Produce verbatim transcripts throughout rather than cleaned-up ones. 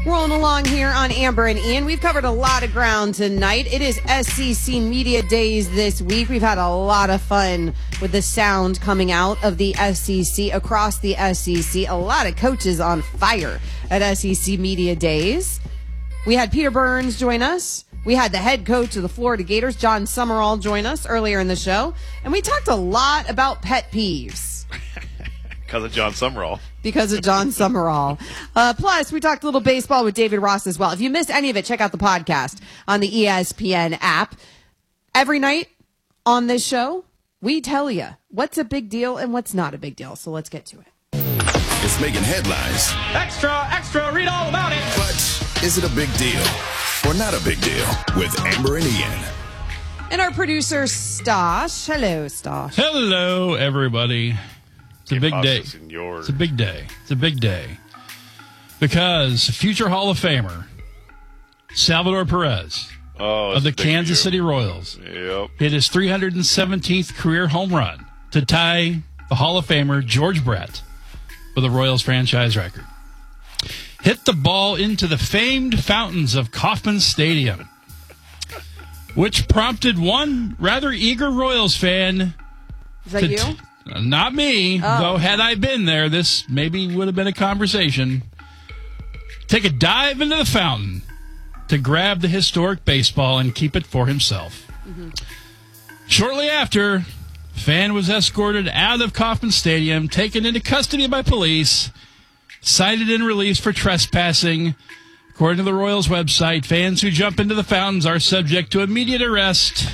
Rolling along here on Amber and Ian. We've covered a lot of ground tonight. It is S E C Media Days this week. We've had a lot of fun with the sound coming out of the S E C, across the S E C. A lot of coaches on fire at S E C Media Days. We had Peter Burns join us. We had the head coach of the Florida Gators, John Summerall, join us earlier in the show. And we talked a lot about pet peeves. Because of John Summerall. Because of John Summerall. Uh, plus, we talked a little baseball with David Ross as well. If you missed any of it, check out the podcast on the E S P N app. Every night on this show, we tell you what's a big deal and what's not a big deal. So let's get to it. It's making headlines. Extra, extra, read all about it. But is it a big deal or not a big deal with Amber and Ian? And our producer, Stosh. Hello, Stosh. Hello, everybody. It's a big day. It's a big day. It's a big day. Because future Hall of Famer, Salvador Perez, oh, of the Kansas deal. City Royals, yep. hit his three hundred seventeenth career home run to tie the Hall of Famer George Brett for the Royals franchise record. Hit the ball into the famed fountains of Kauffman Stadium, which prompted one rather eager Royals fan. Is that to you? T- Not me, oh. though had I been there, this maybe would have been a conversation. Take a dive into the fountain to grab the historic baseball and keep it for himself. Mm-hmm. Shortly after, fan was escorted out of Kauffman Stadium, taken into custody by police, cited and released for trespassing. According to the Royals website, fans who jump into the fountains are subject to immediate arrest.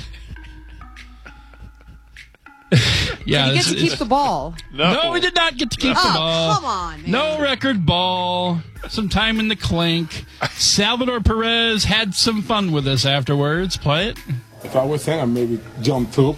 Yeah, did you get to keep the ball? No. no, we did not get to keep oh, the ball. Come on, man. No record ball. Some time in the clink. Salvador Perez had some fun with us afterwards. Play it. If I was saying, I maybe jumped up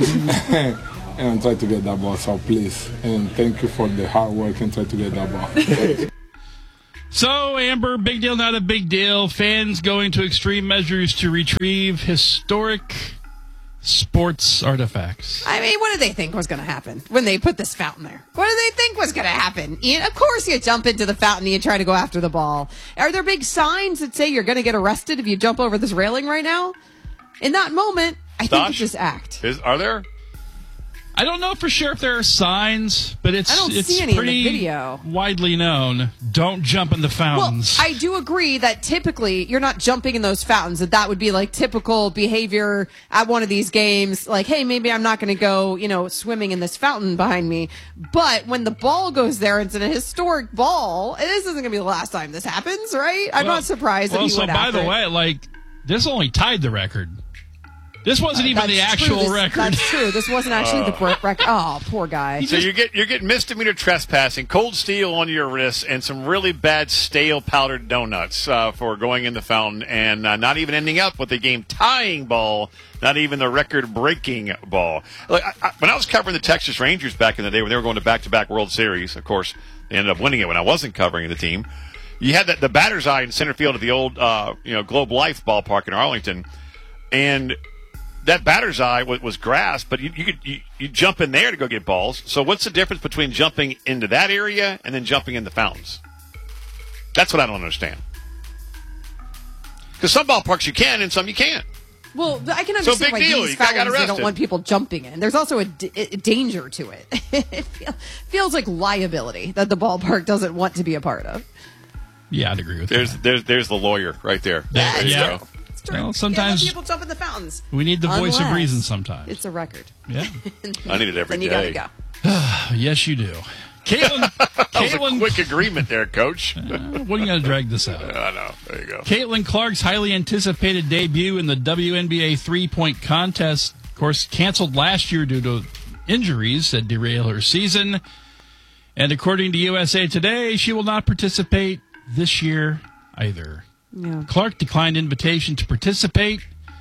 and try to get that ball. So please, and thank you for the hard work and try to get that ball. So, Amber, big deal, not a big deal. Fans going to extreme measures to retrieve historic sports artifacts. I mean, what did they think was going to happen when they put this fountain there? What did they think was going to happen? Ian, of course you jump into the fountain and you try to go after the ball. Are there big signs that say you're going to get arrested if you jump over this railing right now? In that moment, I think it's just act. Is, are there? I don't know for sure if there are signs, but it's I don't it's see any pretty in the video. Widely known. Don't jump in the fountains. Well, I do agree that typically you're not jumping in those fountains. That that would be like typical behavior at one of these games. Like, hey, maybe I'm not going to go, you know, swimming in this fountain behind me. But when the ball goes there, it's an historic ball. This isn't going to be the last time this happens, right? I'm well, not surprised. Well, that he so went by after the it. way, like this only tied the record. This wasn't Uh, even the actual this, record. That's true. This wasn't actually uh, the record. Oh, poor guy. So you get you're getting misdemeanor trespassing, cold steel on your wrists, and some really bad stale powdered donuts uh, for going in the fountain, and uh, not even ending up with a game tying ball, not even the record breaking ball. Like I, I, when I was covering the Texas Rangers back in the day when they were going to back to back World Series, of course they ended up winning it when I wasn't covering the team. You had that the batter's eye in center field at the old uh, you know Globe Life ballpark in Arlington, and that batter's eye was, was grass, but you, you could you, you jump in there to go get balls. So what's the difference between jumping into that area and then jumping in the fountains? That's what I don't understand. Because some ballparks you can and some you can't. Well, I can So understand big why deal. these You got fountains they don't arrested. want people jumping in. There's also a, d- a danger to it. It feel, feels like liability that the ballpark doesn't want to be a part of. Yeah, I'd agree with There's that. there's there's the lawyer right there. Yeah, There you yeah. go. True. Well, sometimes yeah, people jump in the fountains. We need the voice of Unless reason sometimes. It's a record. Yeah. I need it every then you day. gotta go. Yes, you do. Caitlin, That was a Caitlin, quick agreement there, Coach. uh, what are you going to drag this out? I know. There you go. Caitlin Clark's highly anticipated debut in the W N B A three-point contest, of course, canceled last year due to injuries that derail her season. And according to U S A Today, she will not participate this year either. Yeah. Clark declined invitation to participate.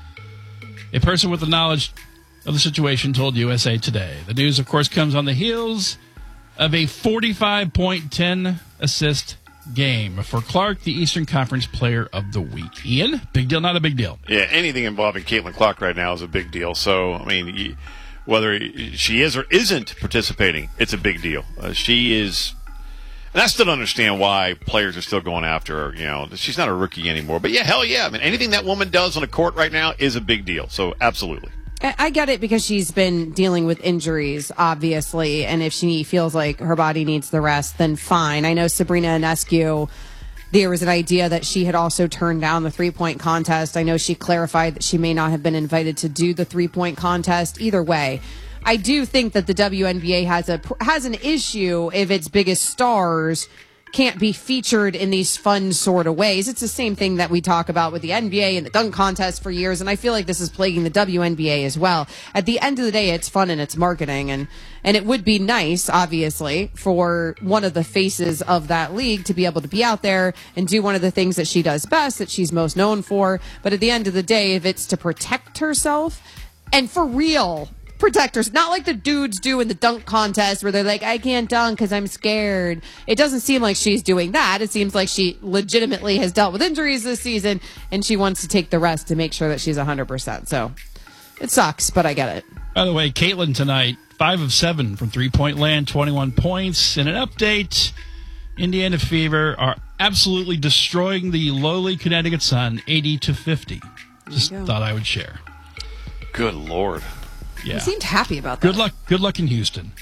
A person with the knowledge of the situation told U S A Today. The news, of course, comes on the heels of a forty-five point ten assist game for Clark, the Eastern Conference Player of the Week. Ian, big deal, not a big deal? Yeah, anything involving Caitlin Clark right now is a big deal. So, I mean, you, whether she is or isn't participating, it's a big deal. Uh, she is And I still don't understand why players are still going after her. You know, she's not a rookie anymore. But yeah, hell yeah. I mean, anything that woman does on a court right now is a big deal. So absolutely. I get it because she's been dealing with injuries, obviously. And if she feels like her body needs the rest, then fine. I know Sabrina Ionescu, there was an idea that she had also turned down the three-point contest. I know she clarified that she may not have been invited to do the three-point contest. Either way, I do think that the W N B A has a has an issue if its biggest stars can't be featured in these fun sort of ways. It's the same thing that we talk about with the N B A and the dunk contest for years, and I feel like this is plaguing the W N B A as well. At the end of the day, it's fun and it's marketing, and, and it would be nice, obviously, for one of the faces of that league to be able to be out there and do one of the things that she does best, that she's most known for. But at the end of the day, if it's to protect herself, and for real, protectors, not like the dudes do in the dunk contest where they're like, I can't dunk because I'm scared. It doesn't seem like she's doing that. It seems like she legitimately has dealt with injuries this season and she wants to take the rest to make sure that she's one hundred percent. So it sucks, but I get it. By the way, Caitlin tonight, five of seven from three-point land, twenty-one points. In an update, Indiana Fever are absolutely destroying the lowly Connecticut Sun, eighty to fifty. Just thought I would share. Good Lord. Yeah. You seemed happy about that. Good luck. Good luck in Houston.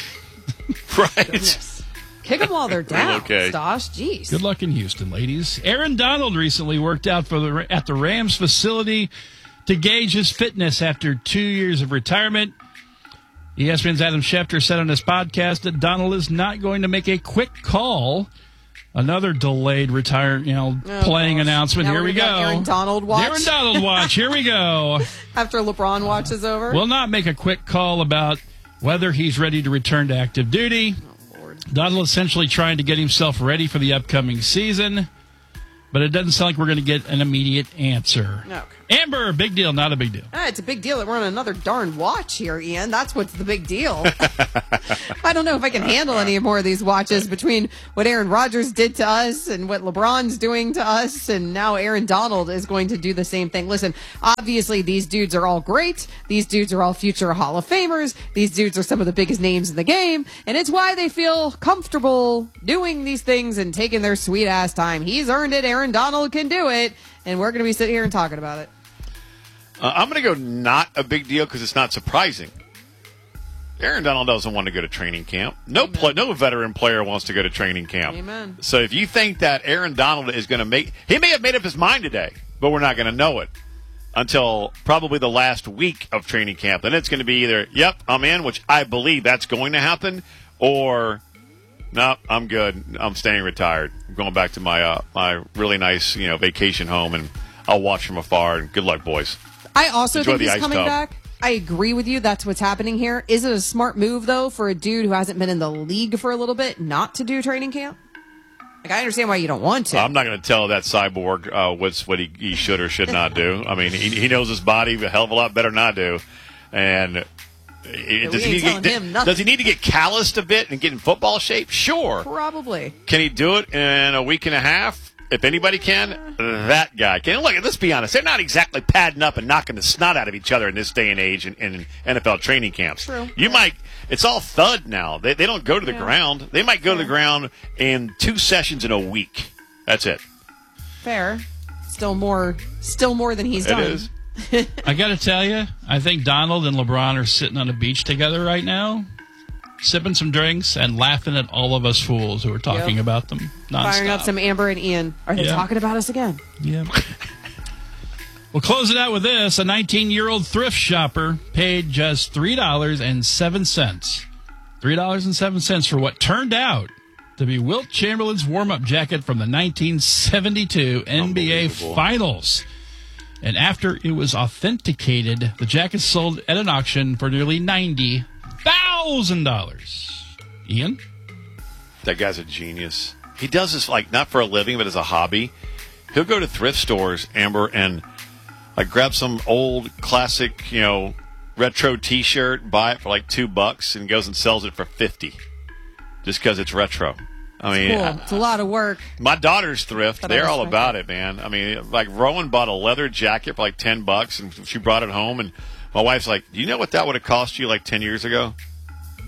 Right. Goodness. Kick them while they're down. Okay. Stosh. Jeez. Good luck in Houston, ladies. Aaron Donald recently worked out for the at the Rams facility to gauge his fitness after two years of retirement. E S P N's Adam Schefter said on his podcast that Donald is not going to make a quick call. Another delayed retire, you know, Oh, playing gosh. announcement. Now Here we're we go. gonna get Aaron Donald watch. Aaron Donald watch. Here we go. After LeBron watch is over. Will not make a quick call about whether he's ready to return to active duty. Oh, Lord. Donald essentially trying to get himself ready for the upcoming season, but it doesn't sound like we're going to get an immediate answer. Okay. Amber, big deal, not a big deal. Ah, it's a big deal that we're on another darn watch here, Ian. That's what's the big deal. I don't know if I can handle any more of these watches between what Aaron Rodgers did to us and what LeBron's doing to us, and now Aaron Donald is going to do the same thing. Listen, obviously these dudes are all great. These dudes are all future Hall of Famers. These dudes are some of the biggest names in the game, and it's why they feel comfortable doing these things and taking their sweet ass time. He's earned it. Aaron Donald can do it, and we're going to be sitting here and talking about it. Uh, I'm going to go not a big deal because it's not surprising. Aaron Donald doesn't want to go to training camp. No, pl- no veteran player wants to go to training camp. Amen. So if you think that Aaron Donald is going to make, he may have made up his mind today, but we're not going to know it until probably the last week of training camp. And it's going to be either, yep, I'm in, which I believe that's going to happen, or no, I'm good. I'm staying retired. I'm going back to my uh, my really nice, you know, vacation home, and I'll watch from afar. And good luck, boys. I also Enjoy think the he's ice coming tub. back. I agree with you. That's what's happening here. Is it a smart move, though, for a dude who hasn't been in the league for a little bit not to do training camp? Like, I understand why you don't want to. I'm not going to tell that cyborg uh, what's what he, he should or should not do. I mean, he, he knows his body a hell of a lot better than I do. And it, we does, he ain't need to telling get, him nothing. does he need to get calloused a bit and get in football shape? Sure. Probably. Can he do it in a week and a half? If anybody can, that guy can. Look, let's be honest. They're not exactly padding up and knocking the snot out of each other in this day and age in, in N F L training camps. True. You might. It's all thud now. They, they don't go to the Yeah. ground. They might go to the ground in two sessions in a week. That's it. Fair. Still more Still more than he's It done. is. I got to tell you, I think Donald and LeBron are sitting on a beach together right now, sipping some drinks and laughing at all of us fools who are talking Yep. about them nonstop. Firing up some Amber and Ian. Are they Yeah. talking about us again? Yeah. We'll close it out with this. A nineteen-year-old thrift shopper paid just three dollars and seven cents. three dollars and seven cents for what turned out to be Wilt Chamberlain's warm-up jacket from the nineteen seventy-two N B A Unbelievable. Finals. And after it was authenticated, the jacket sold at an auction for nearly ninety thousand dollars. Ian? That guy's a genius. He does this, like, not for a living, but as a hobby. He'll go to thrift stores, Amber, and like grab some old classic, you know, retro T-shirt, buy it for like two bucks, and goes and sells it for fifty, just because it's retro. I mean, Cool. I- It's a lot of work. my daughter's thrift. But I They're all respect about it. it, man. I mean, like Rowan bought a leather jacket for like ten bucks, and she brought it home, and my wife's like, "Do you know what that would have cost you like ten years ago?"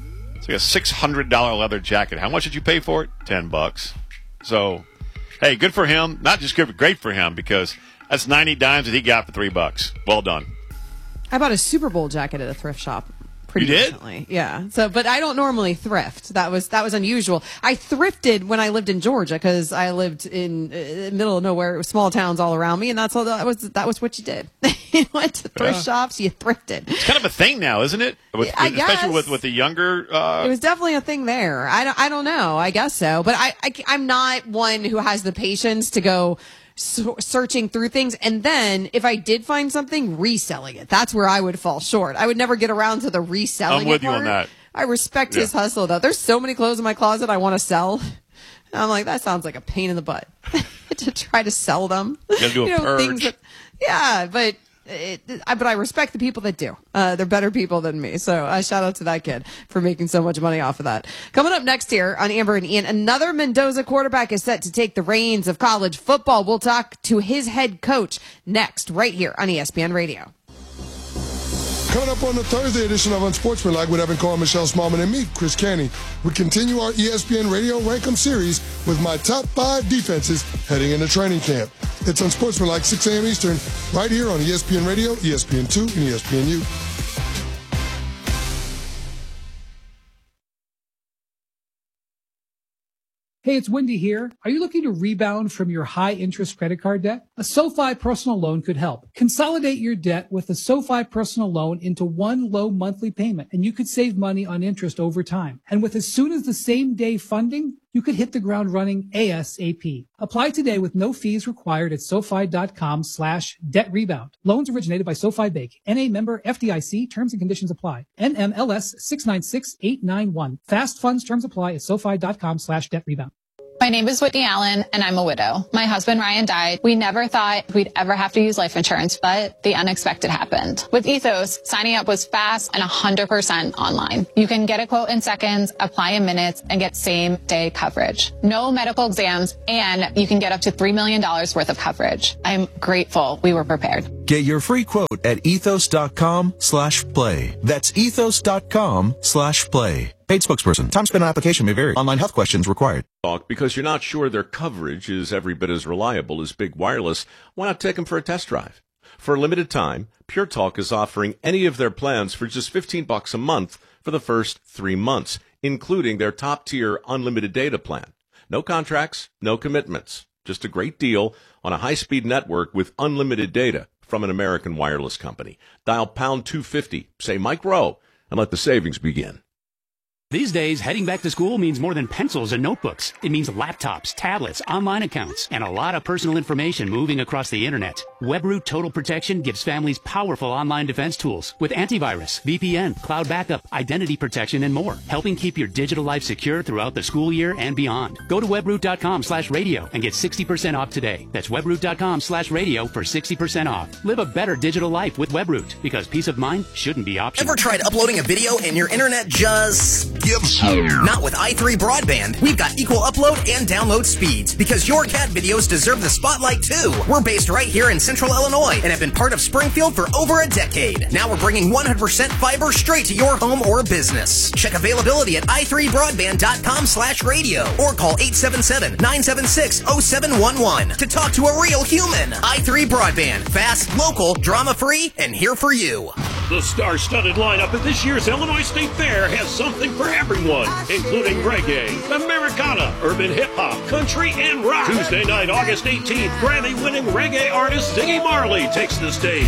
It's like a six hundred dollars leather jacket. How much did you pay for it? Ten bucks. So, hey, good for him. Not just good, but great for him because that's ninety dimes that he got for three bucks. Well done. I bought a Super Bowl jacket at a thrift shop. Pretty you did? recently. Yeah. So, but I don't normally thrift. That was that was unusual. I thrifted when I lived in Georgia because I lived in uh, middle of nowhere, small towns all around me, and that's all. That was that was what you did. You went to thrift yeah. shops. You thrifted. It's kind of a thing now, isn't it? With, I with, guess. Especially with with the younger. Uh... It was definitely a thing there. I don't. I don't know. I guess so. But I, I I'm not one who has the patience to go searching through things and then if I did find something, reselling it. That's where I would fall short. I would never get around to the reselling. I'm with it you on that. I respect yeah. his hustle though. There's so many clothes in my closet I want to sell. And I'm like, that sounds like a pain in the butt to try to sell them. You gotta do a you know, purge. things that, yeah, but It, I, but I respect the people that do. Uh, they're better people than me. So I uh, shout out to that kid for making so much money off of that. Coming up next here on Amber and Ian, another Mendoza quarterback is set to take the reins of college football. We'll talk to his head coach next, right here on E S P N Radio. Coming up on the Thursday edition of Unsportsmanlike with Evan Cole, Michelle Smallman, and me, Chris Canny, we continue our E S P N Radio Rank 'em series with my top five defenses heading into training camp. It's Unsportsmanlike, six a.m. Eastern, right here on E S P N Radio, E S P N two, and E S P N U. Hey, it's Wendy here. Are you looking to rebound from your high-interest credit card debt? A SoFi personal loan could help. Consolidate your debt with a SoFi personal loan into one low monthly payment, and you could save money on interest over time. And with as soon as the same day funding, you could hit the ground running ASAP. Apply today with no fees required at SoFi.com slash debt rebound. Loans originated by SoFi Bank. N A member F D I C. Terms and conditions apply. N M L S six nine six eight nine one. Fast funds terms apply at SoFi.com slash debt rebound. My name is Whitney Allen, and I'm a widow. My husband, Ryan, died. We never thought we'd ever have to use life insurance, but the unexpected happened. With Ethos, signing up was fast and one hundred percent online. You can get a quote in seconds, apply in minutes, and get same-day coverage. No medical exams, and you can get up to three million dollars worth of coverage. I'm grateful we were prepared. Get your free quote at ethos.com slash play. That's ethos.com slash play. Paid spokesperson. Time spent on application may vary. Online health questions required. Because you're not sure their coverage is every bit as reliable as Big Wireless, why not take them for a test drive? For a limited time, Pure Talk is offering any of their plans for just fifteen bucks a month for the first three months, including their top-tier unlimited data plan. No contracts, no commitments. Just a great deal on a high-speed network with unlimited data from an American wireless company. Dial pound two fifty, say Mike Rowe, and let the savings begin. These days, heading back to school means more than pencils and notebooks. It means laptops, tablets, online accounts, and a lot of personal information moving across the internet. WebRoot Total Protection gives families powerful online defense tools with antivirus, V P N, cloud backup, identity protection, and more, helping keep your digital life secure throughout the school year and beyond. Go to webroot.com slash radio and get sixty percent off today. That's webroot.com slash radio for sixty percent off. Live a better digital life with WebRoot, because peace of mind shouldn't be optional. Ever tried uploading a video and your internet just gives you? Not with i three Broadband. We've got equal upload and download speeds, because your cat videos deserve the spotlight too. We're based right here in Central Illinois and have been part of Springfield for over a decade. Now we're bringing one hundred percent fiber straight to your home or business. Check availability at i three broadband dot com slash radio or call eight seven seven, nine seven six, oh seven one one to talk to a real human. i three Broadband. Fast, local, drama-free, and here for you. The star-studded lineup at this year's Illinois State Fair has something for everyone, including reggae, Americana, urban hip-hop, country, and rock. Tuesday night, August eighteenth, Grammy-winning reggae artist Ziggy Marley takes the stage.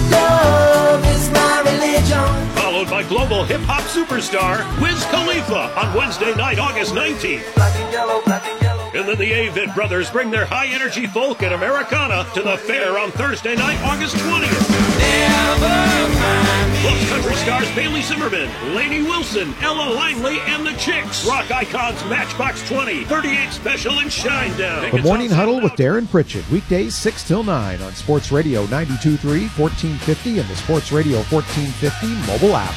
Love is my religion. Followed by global hip-hop superstar Wiz Khalifa on Wednesday night, August nineteenth. Black and yellow, black and yellow. And then the Avett Brothers bring their high-energy folk and Americana to the fair on Thursday night, August twentieth. Plus country stars Bailey Zimmerman, Lainey Wilson, Ella Langley, and the Chicks. Rock icons Matchbox twenty, thirty-eight Special, and Shinedown. The Morning Huddle with Darren Pritchett, weekdays six till nine on Sports Radio ninety-two point three, fourteen fifty, and the Sports Radio fourteen fifty mobile app.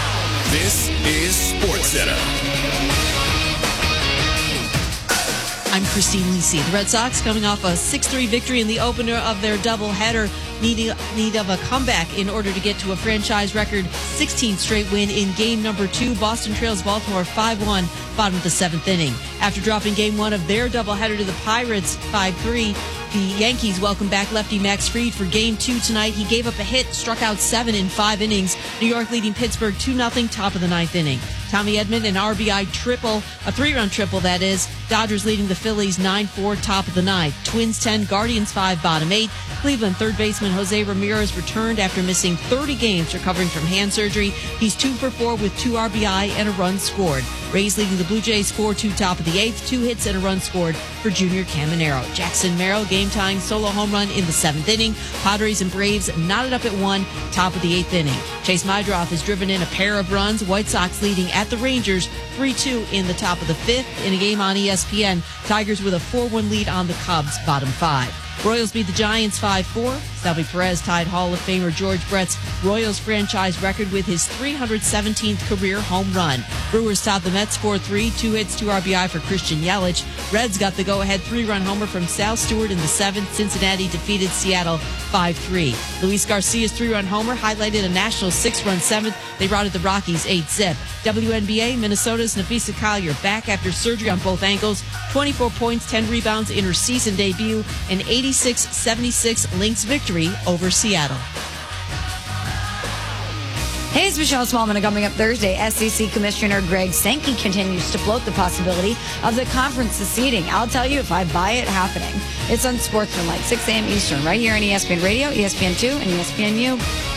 This is SportsCenter. I'm Christine Lisi. The Red Sox coming off a six three victory in the opener of their doubleheader, needing need of a comeback in order to get to a franchise record sixteenth straight win in game number two. Boston trails Baltimore five one, bottom of the seventh inning. After dropping game one of their doubleheader to the Pirates five three, the Yankees welcome back lefty Max Fried for game two tonight. He gave up a hit, struck out seven in five innings. New York leading Pittsburgh two nothing, top of the ninth inning. Tommy Edman, an R B I triple, a three-run triple, that is. Dodgers leading the Phillies nine four, top of the ninth. Twins ten, Guardians five, bottom eight. Cleveland third baseman Jose Ramirez returned after missing thirty games recovering from hand surgery. He's two for four with two R B I and a run scored. Rays leading the Blue Jays four two, top of the eighth. Two hits and a run scored for Junior Caminero. Jackson Merrill, game-tying solo home run in the seventh inning. Padres and Braves knotted up at one, top of the eighth inning. Chase Meidroth has driven in a pair of runs. White Sox leading at the Rangers three two in the top of the fifth. In a game on E S P N, Tigers with a four one lead on the Cubs, bottom five. Royals beat the Giants five four. Salvi Perez tied Hall of Famer George Brett's Royals franchise record with his three hundred seventeenth career home run. Brewers topped the Mets four three, two hits, two R B I for Christian Yelich. Reds got the go-ahead three-run homer from Sal Stewart in the seventh. Cincinnati defeated Seattle five three. Luis Garcia's three-run homer highlighted a National six-run seventh. They routed the Rockies eight zip. W N B A, Minnesota's Nafisa Collier back after surgery on both ankles. twenty-four points, ten rebounds in her season debut. An eighty-six seventy-six Lynx victory over Seattle. Hey, it's Michelle Smallman, and coming up Thursday, S E C Commissioner Greg Sankey continues to float the possibility of the conference seceding. I'll tell you if I buy it happening. It's on Sportsmanlike, six a.m. Eastern, right here on E S P N Radio, E S P N two, and E S P N U.